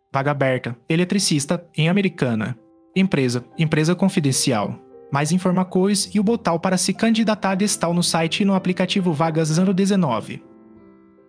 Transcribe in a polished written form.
Vaga aberta, eletricista, em Americana. Empresa, empresa confidencial. Mais informações e o botão para se candidatar estão no site e no aplicativo Vagas 019.